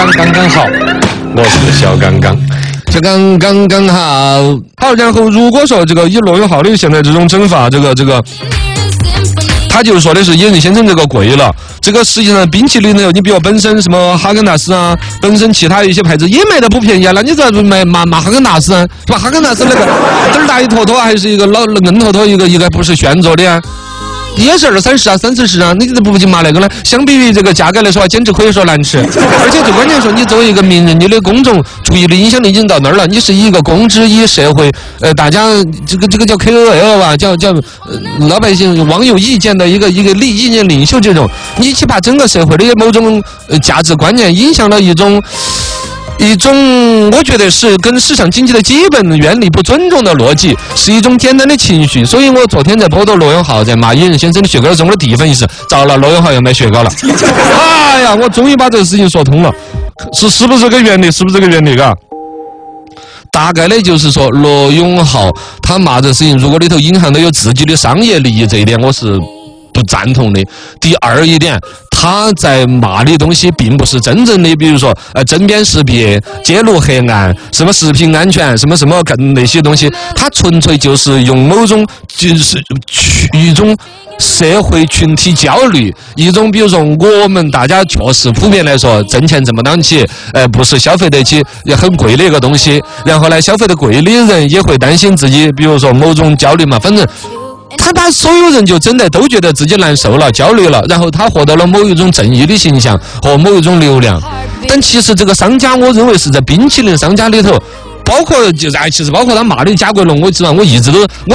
刚刚好，我是小刚刚。这刚好，好，然后如果说这个以罗永浩的现在这种整法，这个，他就说的是野人先生这个贵了，这个实际上冰淇淋呢，你比如本身什么哈根达斯啊，本身其他一些牌子也卖的不便宜啊，那你咋买哈根达斯啊？是吧？哈根达斯那个嘚儿大一坨坨，还是一个老硬坨坨，一个不是旋做的啊？也是20-30啊，30-40啊，你不去买那个呢？相比于这个价格来说，简直可以说难吃。而且最关键说，你作为一个名人，你的公众注意力影响力已经到那儿了，你是一个公知以社会大家这个叫 KOL 吧，叫老百姓网友意见的一个意见领袖这种，你去把整个社会的某种价值观念影响了一种，我觉得是跟市场经济的基本原理不尊重的逻辑，是一种简单的情绪。所以我昨天在播到罗永浩在骂野人先生的雪糕中的第一份意识，糟了，罗永浩要卖雪糕了。哎呀，我终于把这个事情说通了，是不是个原理？是不是这个原理？嘎？大概呢就是说，罗永浩他骂这事情，如果里头隐含的有自己的商业利益，这一点我是不赞同的。第二一点，他在骂的东西并不是真正的，比如说针砭时弊、揭露黑暗、什么食品安全、什么更那些东西，他纯粹就是用某种就是一种社会群体焦虑，一种比如说我们大家确实普遍来说挣钱挣不到起，不是消费得起也很贵的一个东西，然后呢消费得贵的人也会担心自己，比如说某种焦虑嘛，反正。他把所有人就整得都觉得自己难受了、焦虑了，然后他获得了某一种正义的形象和某一种流量。但其实这个商家，我认为是在冰淇淋商家里头，包括其实包括他骂的贾国龙，我一直都。